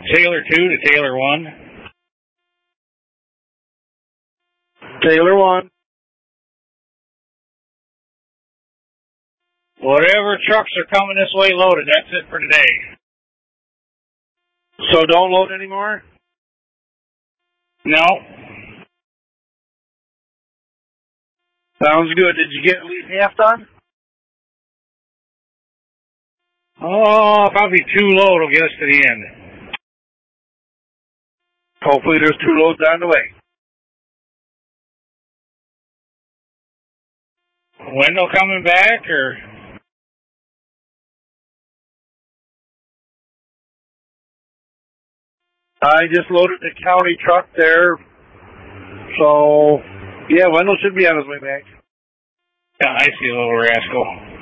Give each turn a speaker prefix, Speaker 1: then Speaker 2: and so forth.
Speaker 1: Taylor 2 to Taylor 1.
Speaker 2: Taylor 1.
Speaker 1: Whatever trucks are coming this way loaded, that's it for today.
Speaker 2: So don't load anymore?
Speaker 1: No.
Speaker 2: Sounds good. Did you get at least half done?
Speaker 1: Oh, probably 2 load will get us to the end.
Speaker 2: Hopefully there's 2 loads on the way.
Speaker 1: Wendell coming back, or?
Speaker 2: I just loaded the county truck there. So, yeah, Wendell should be on his way back.
Speaker 1: Yeah, I see a little rascal.